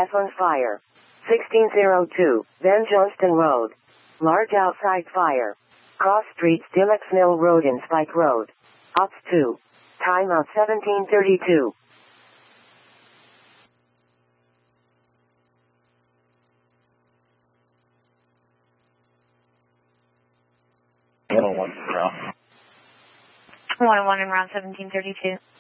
on fire. 1602, Ben Johnston Road. Large outside fire. Cross Street, Dillex Mill Road and Spike Road. Ops 2. Timeout 1732. One in round 1732.